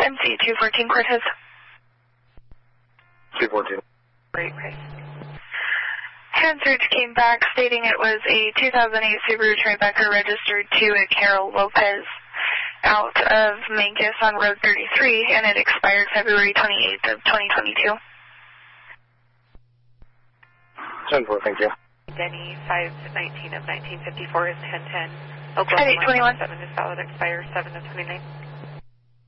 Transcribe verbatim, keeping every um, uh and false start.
M C two fourteen Cortez. two fourteen. Great, great. Hand search came back stating it was a two thousand eight Subaru Tribeca registered to a Carol Lopez out of Mancus on Road thirty-three, and it expired February twenty-eighth of twenty twenty-two. ten four, thank you. Denny five nineteen of nineteen fifty-four is ten ten. At eight twenty-one. seven is valid, expires seven of twenty-nine.